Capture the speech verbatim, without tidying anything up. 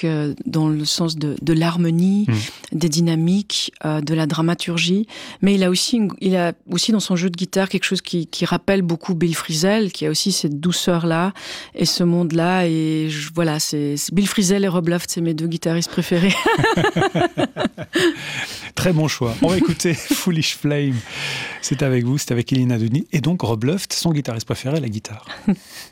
musique euh, dans le sens de, de l'harmonie, mmh. des dynamiques, euh, de la dramaturgie. Mais il a aussi, une, il a aussi dans son jeu de guitare quelque chose qui, qui rappelle beaucoup Bill Frisell, qui a aussi cette douceur-là et ce monde-là. Et je, voilà, c'est, c'est Bill Frisell et Rob Loft, c'est mes deux guitaristes préférés. Très bon choix. On va écouter Foolish Flame. C'est avec vous, c'est avec Elina Denis. Et donc Rob Loft, son guitariste préféré à la guitare.